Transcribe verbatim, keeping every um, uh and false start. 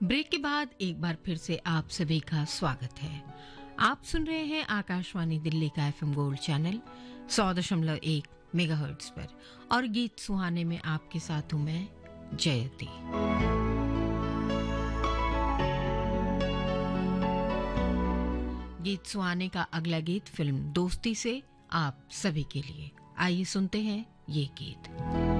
Break के बाद एक बार फिर से आप सभी का स्वागत है। आप सुन रहे हैं आकाशवाणी दिल्ली का एफएम गोल्ड चैनल सौ दशमलव एक मेगाहर्ट्ज पर और गीत सुहाने में आपके साथ हूं मैं जयती। गीत सुहाने का अगला गीत फिल्म दोस्ती से आप सभी के लिए। आइए सुनते हैं ये गीत।